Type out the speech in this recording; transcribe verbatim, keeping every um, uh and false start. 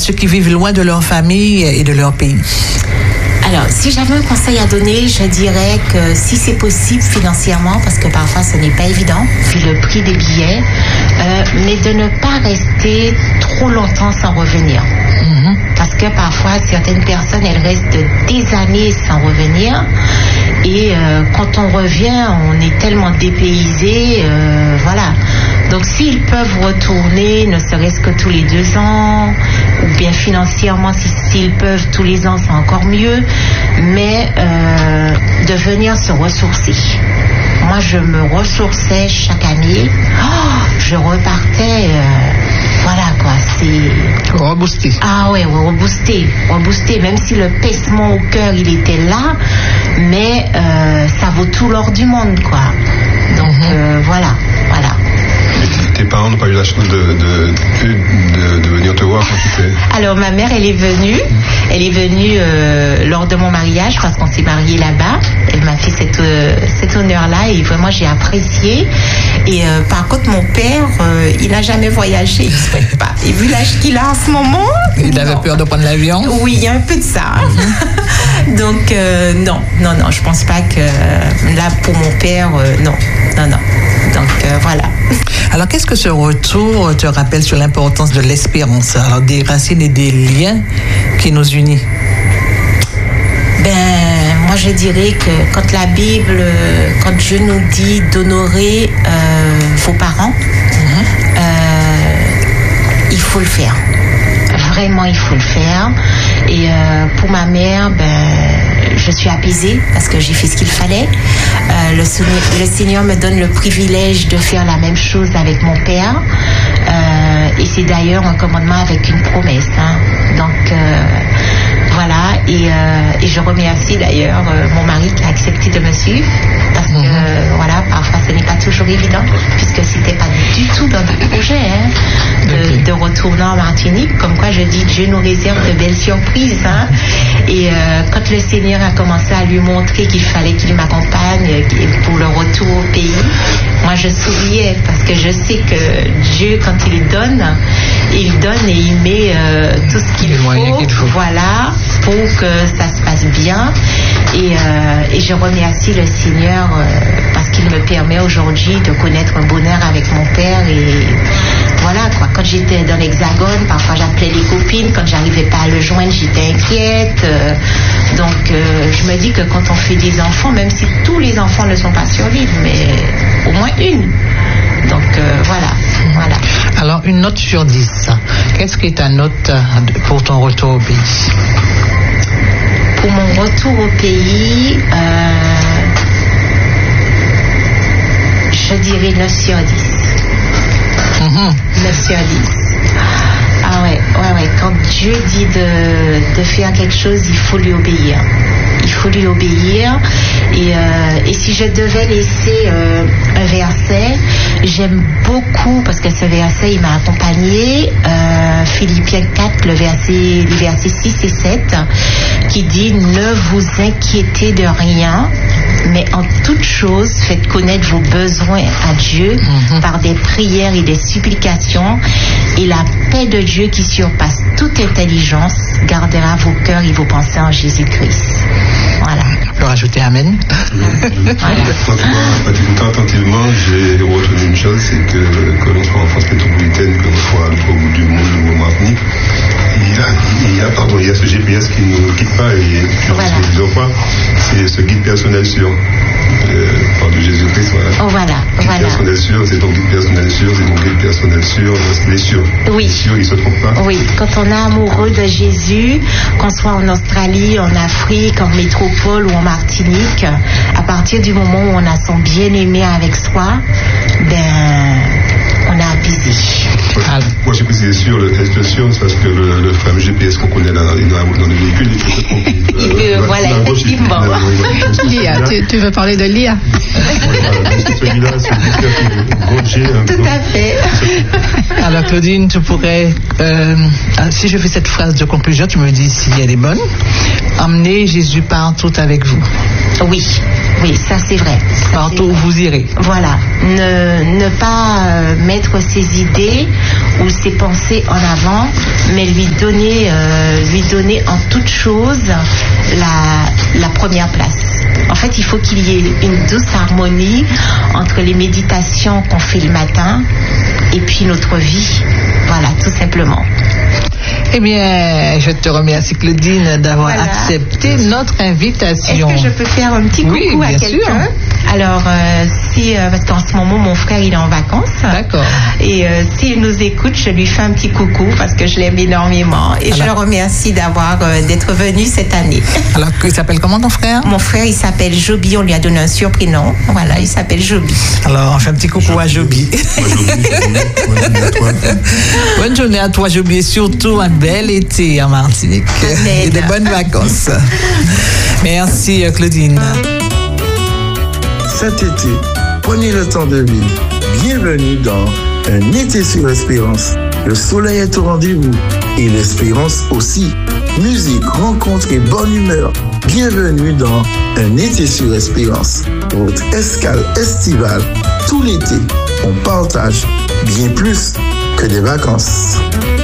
ceux qui vivent loin de leur famille et de leur pays? Alors, si j'avais un conseil à donner, je dirais que si c'est possible financièrement, parce que parfois ce n'est pas évident, vu le prix des billets, euh, mais de ne pas rester trop longtemps sans revenir. Mm-hmm. Parce que parfois, certaines personnes, elles restent des années sans revenir. Et euh, quand on revient, on est tellement dépaysé, euh, voilà. Donc, s'ils peuvent retourner, ne serait-ce que tous les deux ans, ou bien financièrement, si, s'ils peuvent tous les ans, c'est encore mieux. Mais euh, de venir se ressourcer. Moi, je me ressourçais chaque année. Oh, je repartais, euh, voilà quoi, c'est... Reboosté. Ah ouais, reboosté, reboosté. Même si le pincement au cœur, il était là, mais euh, ça vaut tout l'or du monde, quoi. Donc, mm-hmm. euh, voilà, voilà. Tes parents n'ont pas eu la chance de, de, de, de venir te voir quand tu étais... Alors, ma mère, elle est venue. Elle est venue euh, lors de mon mariage parce qu'on s'est mariés là-bas. Elle m'a fait cette, euh, cet honneur-là et vraiment, j'ai apprécié. Et euh, par contre, mon père, euh, il n'a jamais voyagé. Il ne souhaite pas. Et vu l'âge qu'il a en ce moment... Il avait peur de prendre l'avion? Oui, il y a un peu de ça. Mm-hmm. Donc, euh, non, non, non, je ne pense pas que là, pour mon père, euh, non, non, non. Donc, euh, voilà. Alors, qu'est-ce que ce retour te rappelle sur l'importance de l'espérance, alors des racines et des liens qui nous unissent? Ben, moi, je dirais que quand la Bible, quand Dieu nous dit d'honorer euh, vos parents, mm-hmm. euh, il faut le faire. Vraiment, il faut le faire. Et euh, pour ma mère, ben, je suis apaisée parce que j'ai fait ce qu'il fallait. Euh, le, le Seigneur me donne le privilège de faire la même chose avec mon père. Euh, et c'est d'ailleurs un commandement avec une promesse. Hein. Donc, euh, voilà. Et, euh, et je remercie d'ailleurs euh, mon mari qui a accepté de me suivre. Parce que, euh, voilà, parfois ce n'est pas toujours évident, puisque c'était pas du tout dans le projet hein, de, okay. de retourner en Martinique. Comme quoi, je dis, Dieu nous réserve de belles surprises. Hein. Et euh, quand le Seigneur a commencé à lui montrer qu'il fallait qu'il m'accompagne pour le retour au pays, moi je souriais parce que je sais que Dieu, quand il donne, il donne et il met euh, tout ce qu'il faut, qu'il faut, voilà, pour que ça se passe bien. Et, euh, et je remercie le Seigneur euh, parce qu'il me permet aujourd'hui de connaître un bonheur avec mon père. Et voilà quoi, quand j'étais dans l'Hexagone, parfois j'appelais les copines, quand j'arrivais pas à le joindre, j'étais inquiète. Euh, donc euh, je me dis que quand on fait des enfants, même si tous les enfants ne sont pas sur l'île, mais au moins une. Donc euh, voilà, voilà. Alors une note sur dix, qu'est-ce qui est ta note pour ton retour au pays? Pour mon retour au pays, euh, je dirais neuf sur dix. Mm-hmm. neuf sur dix. Ah ouais, ouais, ouais. Quand Dieu dit de, de faire quelque chose, il faut lui obéir. Il faut lui obéir. Et, euh, et si je devais laisser euh, un verset, j'aime beaucoup, parce que ce verset, il m'a accompagné, euh, Philippiens quatre, le verset, les versets six et sept, qui dit « Ne vous inquiétez de rien, mais en toute chose, faites connaître vos besoins à Dieu mm-hmm. par des prières et des supplications, et la paix de Dieu qui surpasse toute intelligence gardera vos cœurs et vos pensées en Jésus-Christ. » Voilà. On peut rajouter Amen. Voilà. Moi, écoutant attentivement, j'ai retenu une chose, c'est que, que l'on soit en France métropolitaine, que l'on soit au bout du monde ou au Martinique, il y a, il y a, pardon, il y a ce G P S qui ne nous quitte pas, et voilà. plusieurs fois, c'est ce guide personnel sûr. Euh, par de Jésus-Christ, voilà. Oh, voilà, guide voilà. personnel sûr, c'est ton guide personnel sûr, c'est ton guide personnel sûr, il est sûr. Oui. Il est sûr, il ne se trompe pas. Oui, quand on est amoureux de Jésus, qu'on soit en Australie, en Afrique, en métropole ou en Martinique, à partir du moment où on a son bien-aimé avec soi, ben, on est apaisé. Moi, moi j'ai précisé sûr, le test sûr, c'est parce que le, le fameux G P S qu'on connaît dans, dans, dans le véhicule, il peut se tromper. Il peut, euh, voilà, effectivement. L'I A, tu, tu veux parler de l'I A? Celui-là, c'est tout à fait. Alors Claudine, tu pourrais, euh, si je fais cette phrase de conclusion, tu me dis si elle est bonne. Emmenez Jésus partout avec vous. Oui, oui, ça c'est vrai. Ça, partout où vous irez. Voilà. Ne, ne pas euh, mettre ses ses idées ou ses pensées en avant, mais lui donner, euh, lui donner en toute chose la, la première place. En fait, il faut qu'il y ait une douce harmonie entre les méditations qu'on fait le matin et puis notre vie. Voilà, tout simplement. Eh bien, je te remercie, Claudine, d'avoir voilà. accepté notre invitation. Est-ce que je peux faire un petit coucou oui, à quelqu'un? Alors, euh, si, euh, parce qu'en ce moment, mon frère, il est en vacances. D'accord. Et euh, s'il nous écoute, je lui fais un petit coucou parce que je l'aime énormément. Et alors, je le remercie d'avoir, euh, d'être venu cette année. Alors, il s'appelle comment ton frère? Mon frère, il s'appelle Joby. On lui a donné un surprénom. Voilà, il s'appelle Joby. Alors, on fait un petit coucou à Joby. Bonne journée à toi, Joby. Et surtout, un bel été en Martinique. Amen. Et de bonnes vacances. Merci, Claudine. Cet été, prenez le temps de vivre. Bienvenue dans Un été sur Espérance. Le soleil est au rendez-vous et l'espérance aussi. Musique, rencontres et bonne humeur. Bienvenue dans Un été sur Espérance. Votre escale estivale tout l'été. On partage bien plus que des vacances.